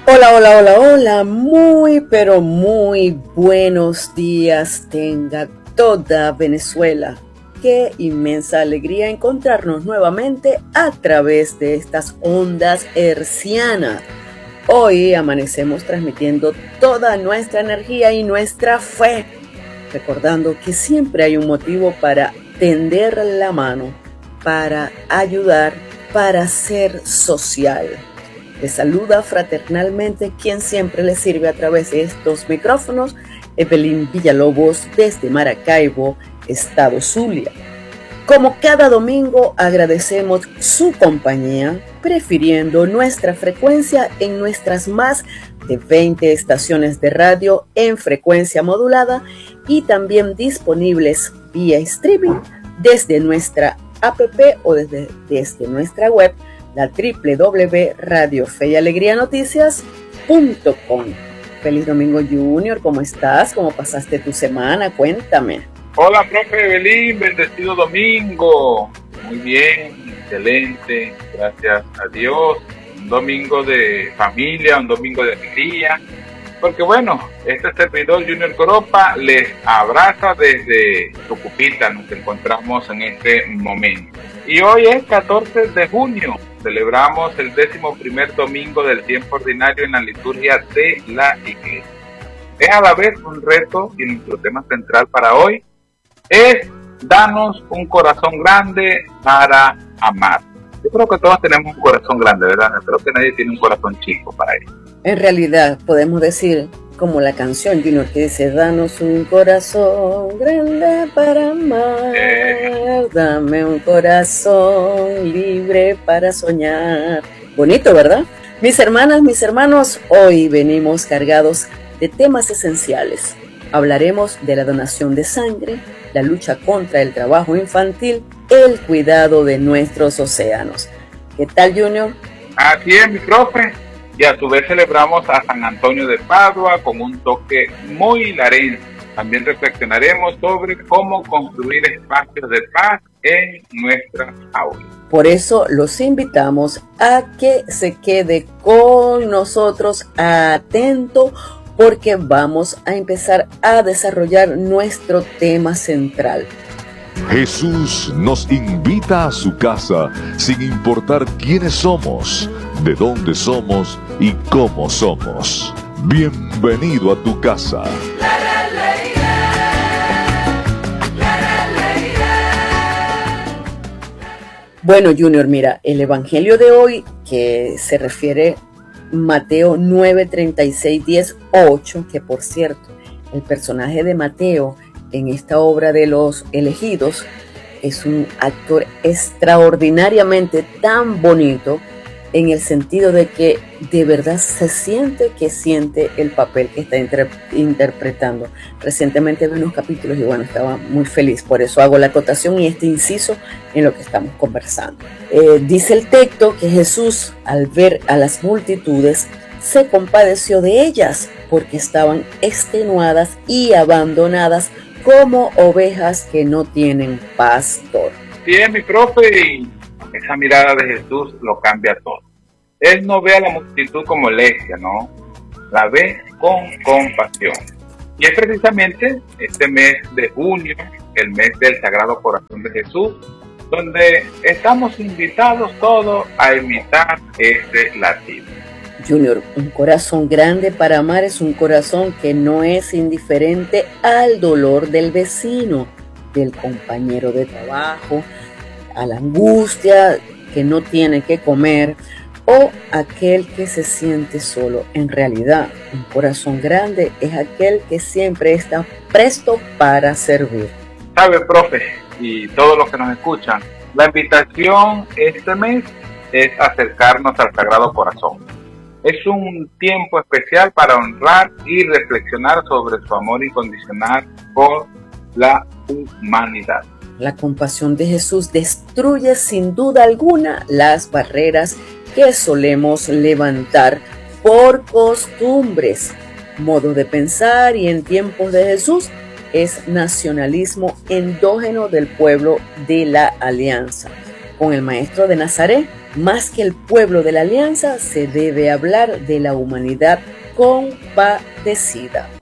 Hola, hola, hola, hola, muy, pero muy buenos días tenga toda Venezuela. Qué inmensa alegría encontrarnos nuevamente a través de estas ondas hercianas. Hoy amanecemos transmitiendo toda nuestra energía y nuestra fe, recordando que siempre hay un motivo para tender la mano, para ayudar, para ser social. Les saluda fraternalmente quien siempre les sirve a través de estos micrófonos, Evelyn Villalobos desde Maracaibo, Estado Zulia. Como cada domingo agradecemos su compañía, prefiriendo nuestra frecuencia en nuestras más de 20 estaciones de radio en frecuencia modulada y también disponibles vía streaming desde nuestra app o desde nuestra web, la www.radiofeyalegrianoticias.com. Feliz domingo, Junior. ¿Cómo estás? ¿Cómo pasaste tu semana? Cuéntame. Hola, profe Evelyn, bendecido domingo. Muy bien, excelente, gracias a Dios. Un domingo de familia, un domingo de alegría. Porque bueno, este servidor Junior Coropa les abraza desde Tucupita, nos encontramos en este momento. Y hoy es 14 de junio, celebramos el 11º domingo del tiempo ordinario en la liturgia de la Iglesia. Es a la vez un reto y nuestro tema central para hoy es danos un corazón grande para amar. Yo creo que todos tenemos un corazón grande, ¿verdad? Creo que nadie tiene un corazón chico para eso. En realidad podemos decir, como la canción Junior que dice, danos un corazón grande para amar, dame un corazón libre para soñar. Bonito, ¿verdad? Mis hermanas, mis hermanos, hoy venimos cargados de temas esenciales. Hablaremos de la donación de sangre, la lucha contra el trabajo infantil, el cuidado de nuestros océanos. ¿Qué tal, Junior? Así es, mi profe. Y a su vez celebramos a San Antonio de Padua con un toque muy hilarense. También reflexionaremos sobre cómo construir espacios de paz en nuestras aulas. Por eso los invitamos a que se quede con nosotros atento, porque vamos a empezar a desarrollar nuestro tema central. Jesús nos invita a su casa sin importar quiénes somos, de dónde somos y cómo somos. Bienvenido a tu casa. Bueno, Junior, mira, el evangelio de hoy, que se refiere Mateo 9, 36, 10, 8, que por cierto, el personaje de Mateo en esta obra de los elegidos es un actor extraordinariamente tan bonito, en el sentido de que de verdad se siente que siente el papel que está interpretando. Recientemente vi unos capítulos y bueno, estaba muy feliz, por eso hago la acotación y este inciso en lo que estamos conversando. Dice el texto que Jesús, al ver a las multitudes, se compadeció de ellas porque estaban extenuadas y abandonadas como ovejas que no tienen pastor. Sí, es mi profe, y esa mirada de Jesús lo cambia todo. Él no ve a la multitud como lesia, ¿no? La ve con compasión. Y es precisamente este mes de junio, el mes del Sagrado Corazón de Jesús, donde estamos invitados todos a imitar este latido. Junior, un corazón grande para amar es un corazón que no es indiferente al dolor del vecino, del compañero de trabajo, a la angustia que no tiene que comer o aquel que se siente solo. En realidad, un corazón grande es aquel que siempre está presto para servir. ¿Sabe, profe? Y todos los que nos escuchan, la invitación este mes es acercarnos al Sagrado Corazón. Es un tiempo especial para honrar y reflexionar sobre su amor incondicional por la humanidad. La compasión de Jesús destruye sin duda alguna las barreras que solemos levantar por costumbres, modo de pensar, y en tiempos de Jesús es nacionalismo endógeno del pueblo de la Alianza. Con el maestro de Nazaret Más que el pueblo de la alianza, se debe hablar de la humanidad compadecida.